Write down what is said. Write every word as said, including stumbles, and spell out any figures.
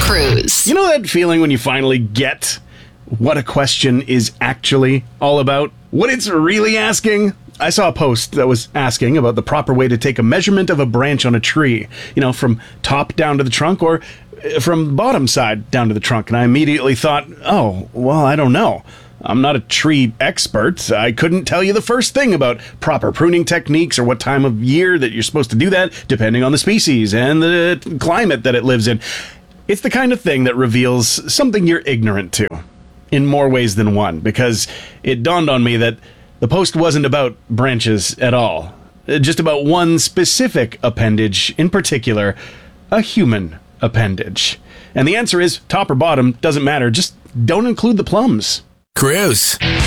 Cruz. You know that feeling when you finally get what a question is actually all about? What it's really asking? I saw a post that was asking about the proper way to take a measurement of a branch on a tree. You know, from top down to the trunk or from bottom side down to the trunk. And I immediately thought, oh, well, I don't know. I'm not a tree expert. I couldn't tell you the first thing about proper pruning techniques or what time of year that you're supposed to do that, depending on the species and the climate that it lives in. It's the kind of thing that reveals something you're ignorant to in more ways than one, because it dawned on me that the post wasn't about branches at all, just about one specific appendage in particular, a human appendage. And the answer is top or bottom, doesn't matter. Just don't include the plums. Cruz.